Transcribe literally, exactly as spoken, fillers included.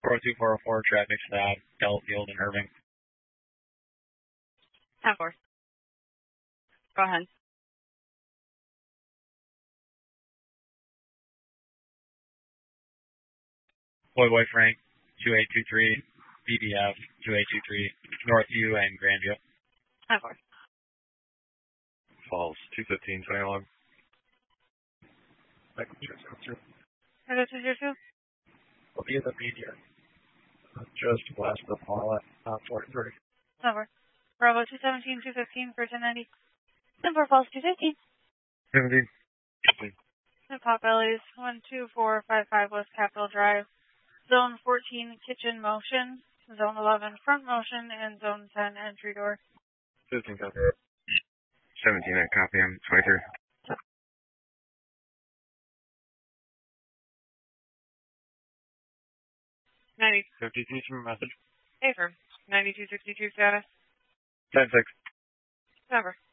four two four four, traffic stop, Delafield and Irving. ten four. Go ahead. Boy Boy Frank, two eight two three, B B F, two eight two three, Northview and Grandview. ten four. Falls, two fifteen, twenty log. Michael Chester. Hello, two zero two. Will be in the media. Just west of Paula, uh, Fort thirty. ten four. Bravo two seventeen, two fifteen for ten ninety. ten four Falls, two fifteen. seventeen. And Potbellies, one two four five five West Capitol Drive. Zone fourteen, kitchen motion. Zone eleven, front motion. And zone ten, entry door. fifteen, copy. seventeen, I copy. I'm twenty-three. ninety. fifty-two from message. Affirm. ninety-two sixty-two status. ten six. Cover.